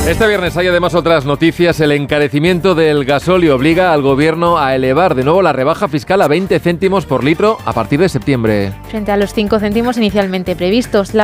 Este viernes hay además otras noticias. El encarecimiento del gasóleo obliga al gobierno a elevar de nuevo la rebaja fiscal a 20 céntimos por litro a partir de septiembre. Frente a los 5 céntimos inicialmente previstos.